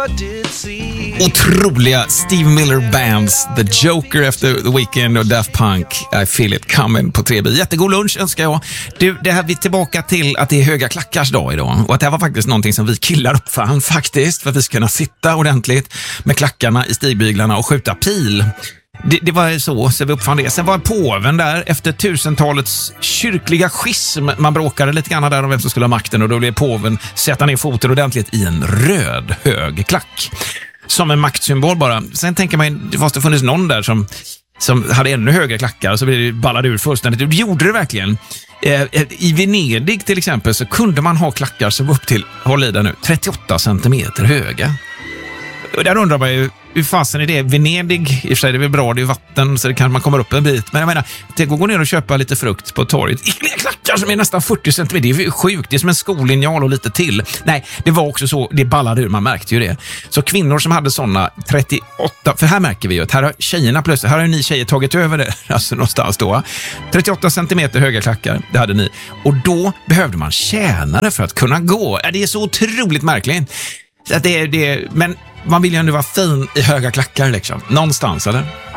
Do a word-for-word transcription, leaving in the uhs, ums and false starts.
Otroliga Steve Miller Bands, The Joker efter The Weeknd och Daft Punk, I Feel It Coming på tre B. Jättegod lunch önskar jag. Du, det här vi är tillbaka till att det är höga klackars dag idag. Och att det här var faktiskt någonting som vi killar uppfann faktiskt, för att vi ska kunna sitta ordentligt med klackarna i stigbyglarna och skjuta pil. Det, det var så, så vi uppfann det. Sen var påven där efter tusentalets kyrkliga schism. Man bråkade lite grann där om vem som skulle ha makten, och då blev påven sätta ner foten ordentligt i en röd hög klack. Som en maktsymbol bara. Sen tänker man, det måste funnits någon där som, som hade ännu högre klackar, och så blev det ballade ur fullständigt. Det gjorde det verkligen. Eh, I Venedig till exempel så kunde man ha klackar som var upp till, håll i det nu, trettioåtta centimeter höga. Och där undrar man ju, hur fasen är det? Venedig, i och för sig det är väl bra, det är vatten så det kan man kommer upp en bit. Men jag menar, det går ner och köpa lite frukt på torget. Klackar som är nästan fyrtio centimeter, det är sjukt. Det är som en skolinjal och lite till. Nej, det var också så, det ballade ur, man märkte ju det. Så kvinnor som hade sådana trettioåtta, för här märker vi ju att här har tjejerna plötsligt, här har ni tjejer tagit över det, alltså någonstans då. trettioåtta centimeter höga klackar, det hade ni. Och då behövde man tjänare för att kunna gå. Det är så otroligt märkligt. Att det är, det är, men man vill ju ändå vara fin i höga klackar liksom. Någonstans, eller?